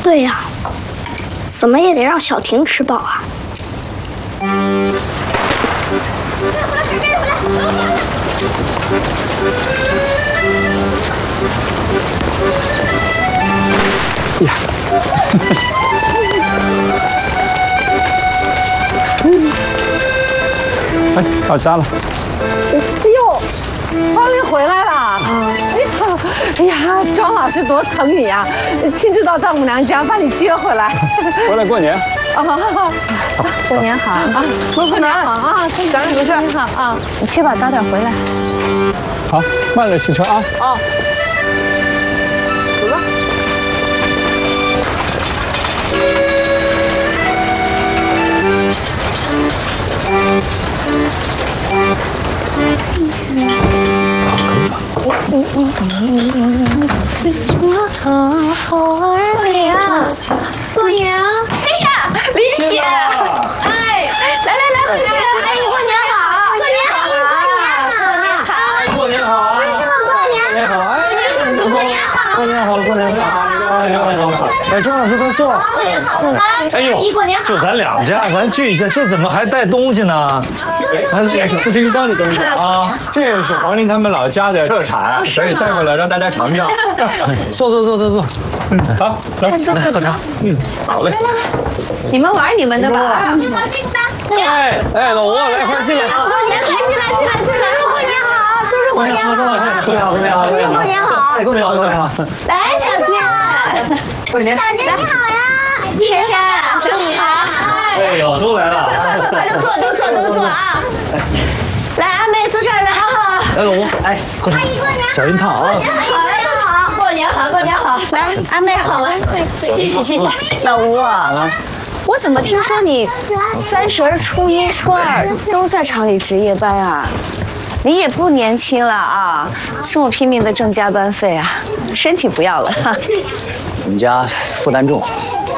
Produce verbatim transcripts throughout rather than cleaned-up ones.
对呀，怎么也得让小婷吃饱啊。 哎呀！哎，到家了。 哎呦，方林回来了！啊！哎呀，哎呀，庄老师多疼你呀，亲自到丈母娘家把你接回来。 回来过年。 啊，过年好啊！过年好啊！咱们回去好啊！你去吧，早点回来。 好，慢点骑车啊！ 哦。走吧。 过年啊！过年啊！哎呀，林姐，哎，来来来，回去了！哎，过年好！过年好！过年好！过年好！亲戚们过年好！ 好！过年好！过年好！过年好！过年好！哎，张老师快坐。 过年好！ 哎呦， 过年好！ 就咱两家，咱聚一下，这怎么还带东西呢？ 咱这是不是一张的东西啊？ 这是黄林他们老家的特产，所以带过来让大家尝尝。 坐坐坐坐坐。 嗯，好，来来喝茶。嗯，好嘞。 你们玩你们的吧。 你玩冰棒。 哎哎，老吴来，快进来。 过年来，进来进来进来！过年好，叔叔过年好。 过年好，过年好， 过年好。 哎，过年好，过年好。 来，小娟。过年。小娟你好呀。珊珊，叔叔好。 哎呦，都来了。 快都坐，都坐，都坐啊！来，阿妹坐这儿来，好好。 来，老吴，哎，喝茶。小云烫啊。 过年好，过年好，过年好。来，阿妹好啊，谢谢谢谢。 老吴啊，我怎么听说你三十儿、初一、初二都在厂里值夜班啊？你也不年轻了啊，这么拼命的挣加班费啊，身体不要了哈。 我们家负担重。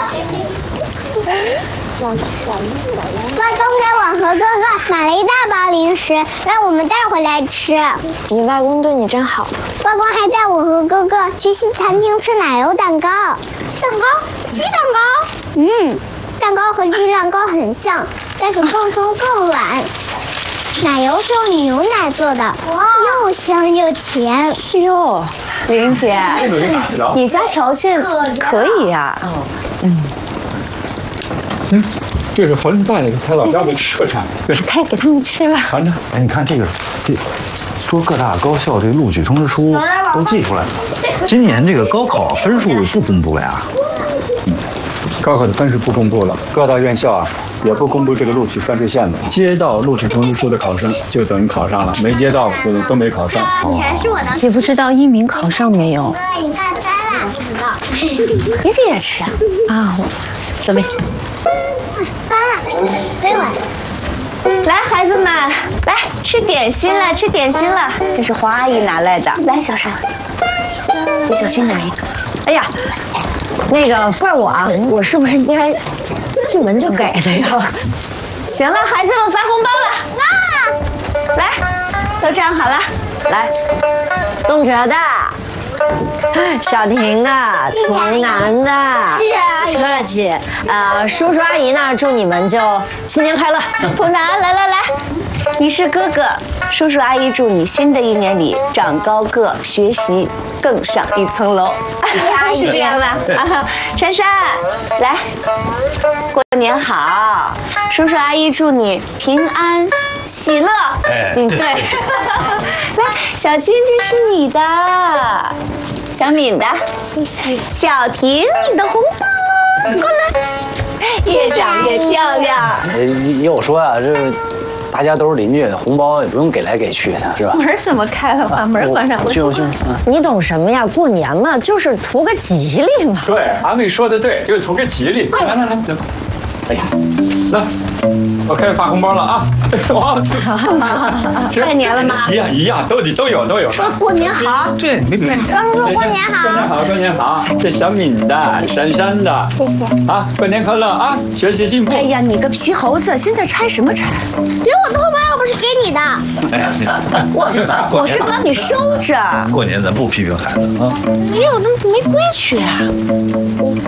外公给我和哥哥买了一大包零食，让我们带回来吃。 你外公对你真好。 外公还带我和哥哥去西餐厅吃奶油蛋糕。蛋糕？鸡蛋糕？嗯，蛋糕和鸡蛋糕很像，但是更松更软。奶油是用牛奶做的，又香又甜。 哟，玲姐，你家条件可以呀。嗯。 嗯，这是黄林带来的他老家的特产，对， 带给他们吃吧。 尝尝。 哎，你看这个，这说各大高校这录取通知书都寄出来了，今年这个高考分数不公布了呀？ 嗯，高考的分数不公布了，各大院校啊也不公布这个录取分数线了。接到录取通知书的考生就等于考上了，没接到的都没考上。 全是我的。 也不知道一鸣考上没有。 哥，你看翻了。不知道。 玲姐也吃啊？啊，准备。 翻了，飞过来。 来，孩子们，来吃点心了，吃点心了。这是黄阿姨拿来的。来，小珊，给小军拿一个。 哎呀，那个怪我啊，我是不是应该进门就给的呀？ 行了，孩子们发红包了。啊！来，都站好了。来， 东哲的。小婷的，童楠的，客气。呃，叔叔阿姨呢，祝你们就新年快乐。 童楠，来来来，你是哥哥，叔叔阿姨祝你新的一年里长高个，学习更上一层楼。是这样吧？啊，珊珊，来，过年好，叔叔阿姨祝你平安喜乐。 哎，对。 来，小晶这是你的。小敏的，谢谢。小婷，你的红包，过来，越长越漂亮。 要我说啊，这大家都是邻居，红包也不用给来给去的，是吧？ 门怎么开了？把门关上。 我去，我去。 你懂什么呀？过年嘛，就是图个吉利嘛。 对，阿妹说的对，就是图个吉利。来来来，走。哎呀，来，我开始发红包了啊！哇， 拜年了吗？ 一样一样，都都有都有。 说过年好。 对，没没。 说过年好。 过年好，过年好。这小敏的，珊珊的， 谢谢。 啊，过年快乐啊！学习进步。 哎呀，你个皮猴子，现在拆什么拆？ 给我的红包又不是给你的。 哎， 我我是帮你收着。 过年咱不批评孩子啊。 没有，那没规矩啊。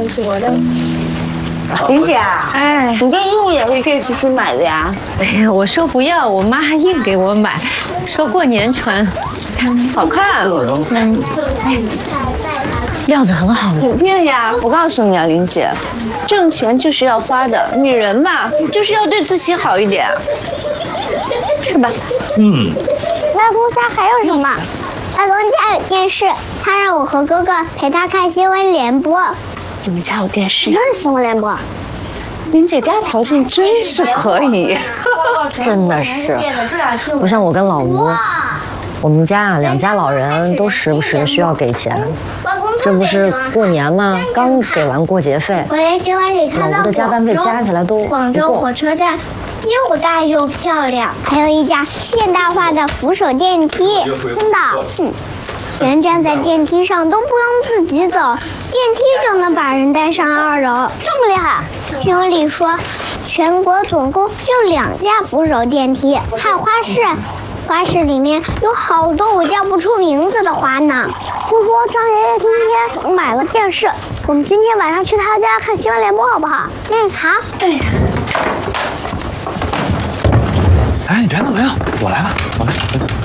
林姐，哎，你这衣服也是这次新买的呀？ 哎呀，我说不要，我妈硬给我买，说过年穿，看好看。 嗯，哎，料子很好。 肯定呀！我告诉你啊，林姐，挣钱就是要花的，女人嘛，就是要对自己好一点，是吧？ 嗯。 外公家还有什么？外公家有电视，他让我和哥哥陪他看新闻联播。 你们家有电视呀？什么新闻联播？ 林姐家条件真是可以， 真的是，不像我跟老吴，我们家啊两家老人都时不时需要给钱。这不是过年吗？刚给完过节费， 我在新闻里看到老吴的加班费加起来都广州火车站又大又漂亮，还有一架现代化的扶手电梯，真的，嗯。人站在电梯上都不用自己走，电梯就能把人带上二楼，这么厉害！新闻里说，全国总共就两架扶手电梯，还有花市，花市里面有好多我叫不出名字的花呢。听说张爷爷今天买了电视，我们今天晚上去他家看新闻联播好不好？嗯，好。 哎，你别动，别动，我来吧，我来。